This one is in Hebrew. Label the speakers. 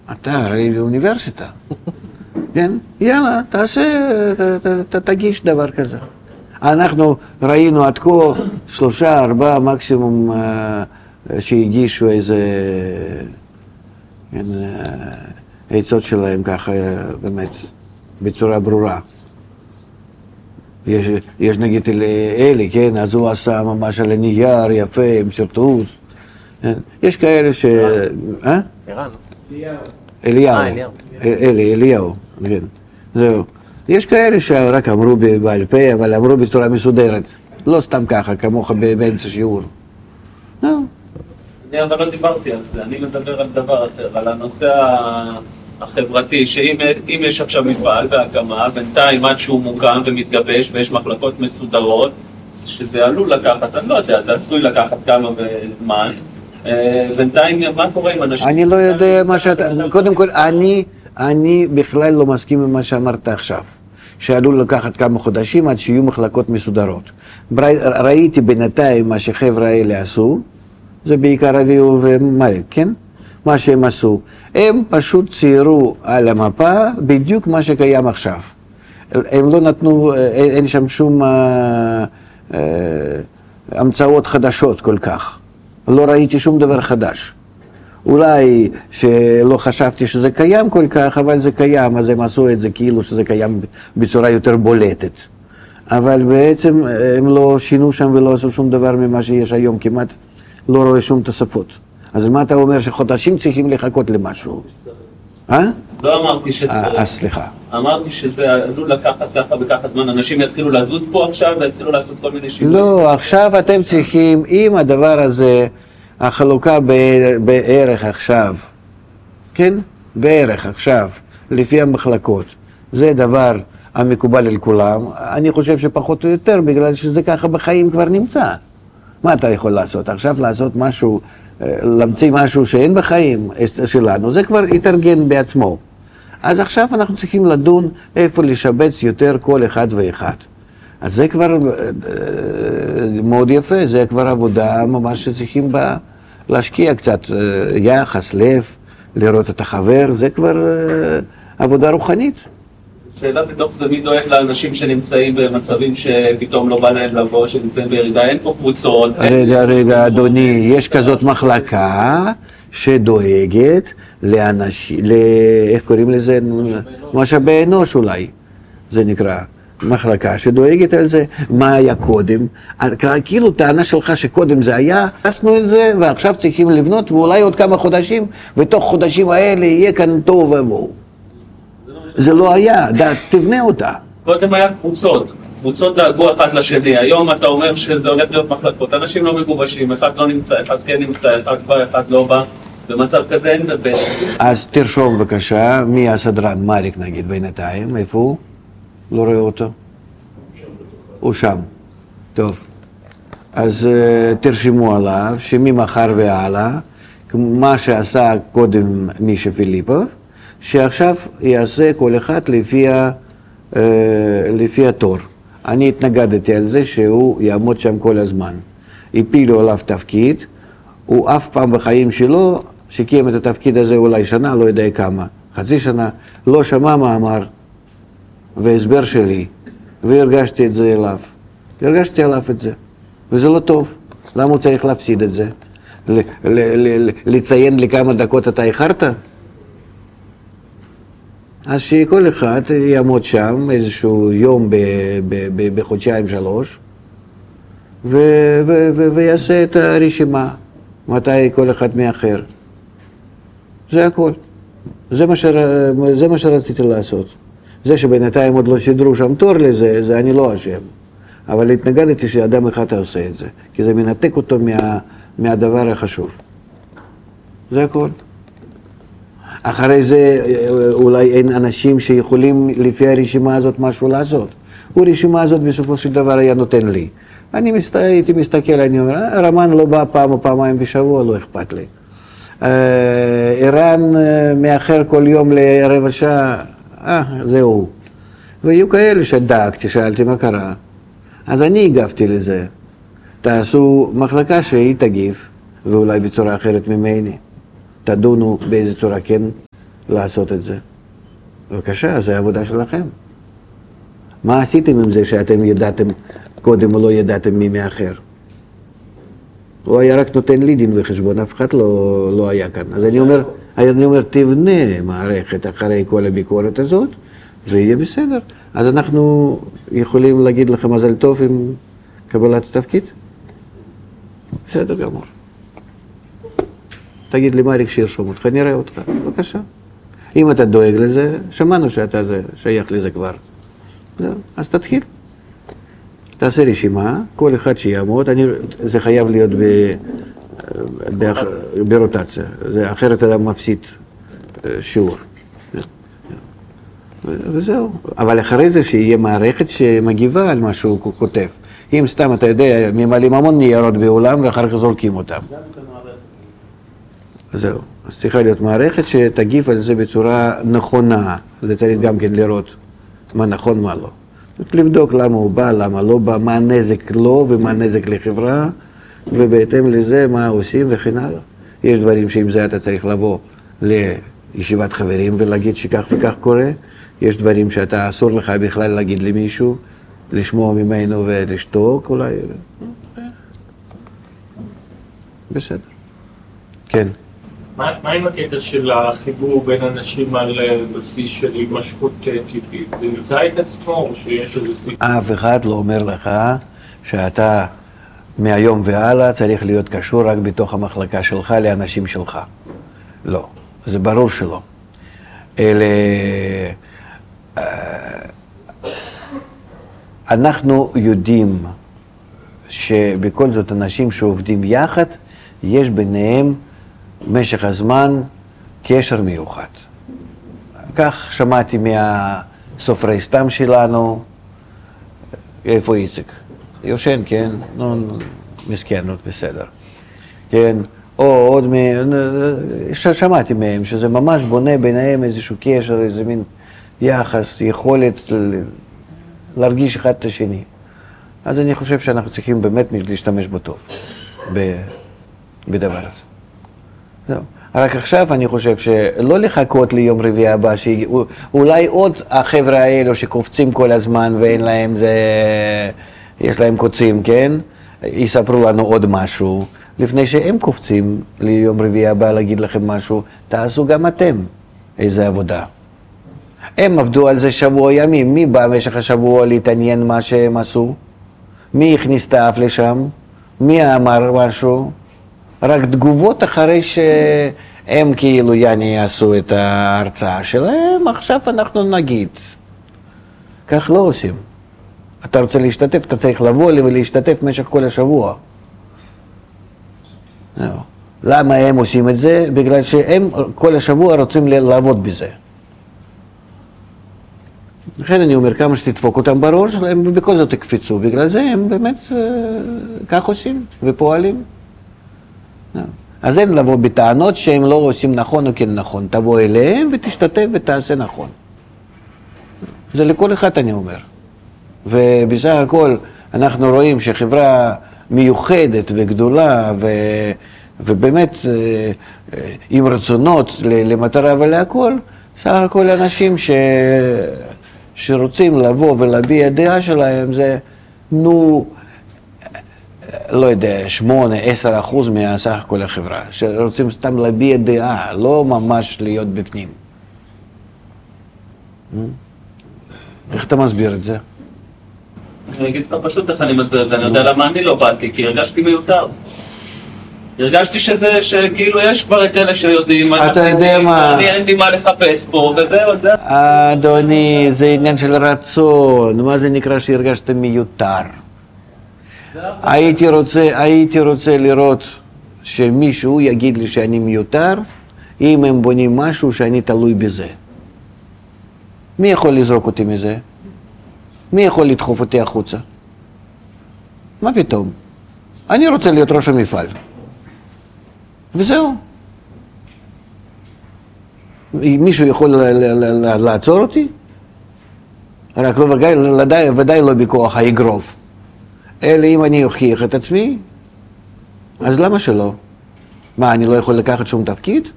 Speaker 1: אתה הרי באוניברסיטה. כן? יאללה, תגיש דבר כזה. אנחנו ראינו עד כה 3-4 מקסימום שהגישו איזה עצות שלהם ככה באמת בצורה ברורה. יש נגיד אלי, כן, אז הוא עשה ממש על הנייר יפה עם סרטוט. יש כאלה ש...
Speaker 2: ערן.
Speaker 1: אליהו, כן. זהו. יש כאלה שרק אמרו בעל פה, אבל אמרו בצורה מסודרת. לא סתם ככה, כמוך באמצע שיעור.
Speaker 3: אני אבל לא דיברתי על זה, אני מדבר על דבר אחר, על הנושא החברתי, שאם יש עכשיו מפעל בהקמה, בינתיים עד שהוא מוקם ומתגבש ויש מחלקות מסודרות, שזה עלול לקחת, אני לא יודע, זה עשוי לקחת כמה זמן, בינתיים מה קורה עם אנשים?
Speaker 1: אני לא יודע מה שאתה, קודם כל, אני בכלל לא מסכים עם מה שאמרת עכשיו, שעלול לקחת כמה חודשים עד שיהיו מחלקות מסודרות. ראיתי בינתיים מה שחבר'ה האלה עשו, זה בעיקר אביהו ומריק, כן? מה שהם עשו. הם פשוט ציירו על המפה בדיוק מה שקיים עכשיו. הם לא נתנו, אין שם שום המצאות חדשות כל כך. לא ראיתי שום דבר חדש. אולי שלא חשבתי שזה קיים כל כך, אבל זה קיים, אז הם עשו את זה כאילו שזה קיים בצורה יותר בולטת. אבל בעצם הם לא שינו שם ולא עשו שום דבר ממה שיש היום, כמעט לא רואה שום תוספות. אז מה אתה אומר שחודשים צריכים לחכות למשהו?
Speaker 3: לא אמרתי שצריך.
Speaker 1: סליחה.
Speaker 3: אמרתי שזה עלול לקחת ככה וככה זמן, אנשים יתחילו לזוז פה עכשיו ויתחילו לעשות כל מיני שינויים.
Speaker 1: לא, עכשיו אתם צריכים, אם הדבר הזה, החלוקה בערך עכשיו, כן? בערך עכשיו, לפי המחלקות, זה דבר המקובל על כולם, אני חושב שפחות או יותר, בגלל שזה ככה בחיים כבר נמצא. מה אתה יכול לעשות? עכשיו לעשות משהו, להמציא משהו שאין בחיים שלנו, זה כבר יתארגן בעצמו. אז עכשיו אנחנו צריכים לדון איפה לשבץ יותר כל אחד ואחד. אז זה כבר מאוד יפה, זה כבר עבודה ממש שצריכים בה להשקיע קצת יחס, לב, לראות את החבר, זה כבר עבודה רוחנית.
Speaker 3: שאלה בתוך זה, מי דואג לאנשים שנמצאים במצבים שפתאום לא בא להם לבוא, שנמצאים בירידה, אין פה קבוצות.
Speaker 1: רגע, אדוני, יש כזאת מחלקה שדואגת לאנשים, איך קוראים לזה? משאבי אנוש אולי, זה נקרא. מחלקה שדואגת על זה, מה היה קודם, כאילו טענה שלך שקודם זה היה, עשינו את זה ועכשיו צריכים לבנות ואולי עוד כמה חודשים, ותוך חודשים האלה יהיה כאן טוב ובואו. זה לא היה, תבנה אותה.
Speaker 3: קודם היה קבוצות דאגו אחד לשני, היום אתה אומר שזה הולך להיות מחלקות, אנשים לא מגובשים, אחד לא נמצא, אחד כן נמצא, אחד בא, אחד לא בא, במצב כזה אין דבר.
Speaker 1: אז תרשום בבקשה, מי הסדרן, מריק נגיד בינתיים, איפה הוא? לא רואה אותו? הוא שם. טוב. אז תרשמו עליו שממחר והלאה, מה שעשה קודם מישה פיליפוב, שעכשיו יעשה כל אחד לפי התור. אני התנגדתי על זה שהוא יעמוד שם כל הזמן. הפילו עליו תפקיד, הוא אף פעם בחיים שלו, שקיים את התפקיד הזה אולי שנה, לא יודע כמה, חצי שנה, לא שמע מאמר והסבר שלי, והרגשתי את זה אליו. הרגשתי עליו את זה, וזה לא טוב. למה הוא צריך להפסיד את זה? לציין לכמה דקות אתה איחרת? אז שכל אחד יעמוד שם איזשהו יום בחודשיים 3 ויעשה את הרשימה מתי כל אחד מאחר. זה הכל. זה מה שרציתי לעשות. זה שבינתיים עוד לא סידרו שם תור לזה, זה אני לא אשם. אבל התנגדתי שאדם אחד עושה את זה, כי זה מנתק אותו מהדבר החשוב. זה הכל. אחרי זה אולי אין אנשים שיכולים לפי הרשימה הזאת משהו לעשות. הרשימה הזאת בסופו של דבר היה נותן לי. אני הייתי מסתכל, אני אומר, רמן לא בא פעם או פעמיים בשבוע, לא אכפת לי. ערן מאחר כל יום לרבע שעה, זהו. והיו כאלה שדאגתי, שאלתי מה קרה. אז אני הגבתי לזה. תעשו מחלקה שהיא תגיב, ואולי בצורה אחרת ממני. תדונו באיזה צורה כן לעשות את זה. בבקשה, זה העבודה שלכם. מה עשיתם עם זה שאתם ידעתם קודם או לא ידעתם ממי אחר? הוא היה רק נותן לי דין וחשבון, אף אחד לא היה כאן. אז אני אומר, תבנה מערכת אחרי כל הביקורת הזאת, ויהיה בסדר. אז אנחנו יכולים להגיד לכם מזל טוב עם קבלת התפקיד? בסדר גמור. תגיד לי מה אריק שירשום אותך, נראה אותך, בבקשה. אם אתה דואג לזה, שמענו שאתה שייך לזה כבר. אז תתחיל. תעשה רשימה, כל אחד שיעמוד, זה חייב להיות ברוטציה, אחרת אתה מפסיד שיעור. וזהו. אבל אחרי זה שיהיה מערכת שמגיבה על מה שהוא כותב. אם סתם אתה יודע, ממלאים המון ניירות בעולם ואחר כך זורקים אותם. זהו. אז צריכה להיות מערכת שתגיב על זה בצורה נכונה. זה צריך גם כן לראות מה נכון, מה לא. לבדוק למה הוא בא, למה לא בא, מה הנזק לו ומה הנזק לחברה, ובהתאם לזה מה עושים וכן הלאה. יש דברים שעם זה אתה צריך לבוא לישיבת חברים ולהגיד שכך וכך קורה. יש דברים שאתה אסור לך בכלל להגיד למישהו, לשמוע ממנו ולשתוק אולי. בסדר. כן.
Speaker 2: מה עם הקטע של החיבור בין אנשים על בסיס של הימשכות טבעית? זה נמצא את עצמו או שיש איזה סיפור?
Speaker 1: אף אחד לא אומר לך שאתה מהיום והלאה צריך להיות קשור רק בתוך המחלקה שלך לאנשים שלך. לא, זה ברור שלא. אלה... אנחנו יודעים שבכל זאת אנשים שעובדים יחד, יש ביניהם משך הזמן קשר מיוחד. כך שמעתי מהסופרי סתם שלנו, איפה איציק? יושן, כן? נו, מסכנות, בסדר. כן? או עוד שמעתי מהם שזה ממש בונה ביניהם איזשהו קשר, איזה מין יחס, יכולת להרגיש אחד את השני. אז אני חושב שאנחנו צריכים באמת להשתמש בו טוב, בדבר הזה. זהו. רק עכשיו אני חושב שלא לחכות ליום רביעי הבא, שאולי עוד החבר'ה האלו שקופצים כל הזמן ואין להם זה, יש להם קוצים, כן? יספרו לנו עוד משהו. לפני שהם קופצים ליום רביעי הבא להגיד לכם משהו, תעשו גם אתם איזה עבודה. הם עבדו על זה שבוע ימים, מי בא במשך השבוע להתעניין מה שהם עשו? מי הכניס את האף לשם? מי אמר משהו? רק תגובות אחרי שהם כאילו יעשו את ההרצאה שלהם, עכשיו אנחנו נגיד. כך לא עושים. אתה רוצה להשתתף, אתה צריך לבוא ולהשתתף במשך כל השבוע. למה הם עושים את זה? בגלל שהם כל השבוע רוצים לעבוד בזה. לכן אני אומר, כמה שתדפוק אותם בראש, הם בכל זאת יקפצו. בגלל זה הם באמת כך עושים ופועלים. אז אין לבוא בטענות שהם לא עושים נכון או כן נכון. תבוא אליהם ותשתתף ותעשה נכון. זה לכל אחד אני אומר. ובסך הכל אנחנו רואים שחברה מיוחדת וגדולה ובאמת עם רצונות למטרה ולהכל, סך הכל אנשים שרוצים לבוא ולהביע דעה שלהם זה, לא יודע, 8-10% מהסך הכל החברה, שרוצים סתם להביע דעה, לא ממש להיות בפנים. איך אתה מסביר את זה?
Speaker 3: אני אגיד לך פשוט איך אני מסביר את זה, אני יודע למה אני לא באתי, כי הרגשתי מיותר. הרגשתי שכאילו יש כבר את אלה שיודעים,
Speaker 1: אתה יודע מה?
Speaker 3: אין לי מה לחפש פה, וזהו, זה...
Speaker 1: אדוני, זה עניין של רצון, מה זה נקרא שהרגשת מיותר? הייתי רוצה לראות שמישהו יגיד לי שאני מיותר, אם הם בונים משהו שאני תלוי בזה. מי יכול לזרוק אותי מזה? מי יכול לדחוף אותי החוצה? מה פתאום? אני רוצה להיות ראש המפעל. וזהו. מישהו יכול לעצור אותי? רק לא ודאי לא בכוח האגרוף. אלא אם אני אוכיח את עצמי, אז למה שלא? מה, אני לא יכול לקחת שום תפקיד?